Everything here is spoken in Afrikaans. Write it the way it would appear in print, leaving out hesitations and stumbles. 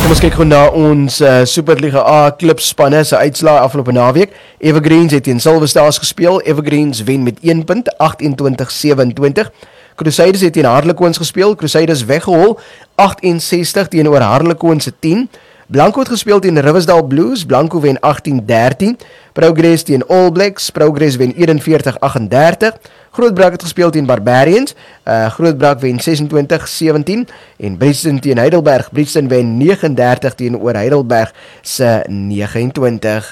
Kom ons kyk gou na ons Superliga A klubspanne se uitslae afgelope naweek. Evergreens het teen Silver Stars gespeel. Evergreens wen met 1 punt, 28-27. Crusaders het teen Harlequins gespeel. Crusaders weggehol, 68 teenoor Harlequins se 10. Blanco het gespeel teen Riversdale Blues. Blanco wen 18-13. Progress teen All Blacks. Progress wen 41-38. Grootbrak het gespeel teen Barbarians. Grootbrak wen 26-17. En Bridgton teen Heidelberg. Bridgton wen 39 teenoor Heidelberg se 29.